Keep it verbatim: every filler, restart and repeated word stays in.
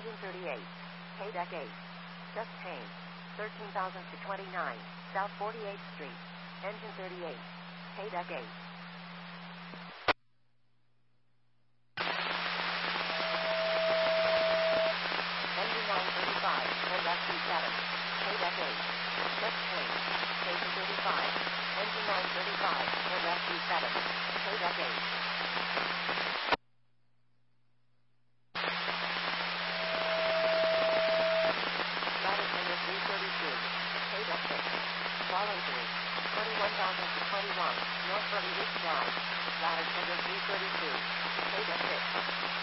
Engine thirty-eight. K deck eight. Just changed. thirteen thousand to twenty-nine. South forty-eighth Street. Engine thirty-eight. K deck eight. Engine nine thirty-five. And F C seven. K deck eight. Just changed. Station thirty-five. Engine nine thirty-five. And F C seven. K deck eight. three thirty-two. K deck six. Follow through. twenty-one thousand to twenty-one. North forty-eighth Drive. Ladder tender three thirty-two. K deck six.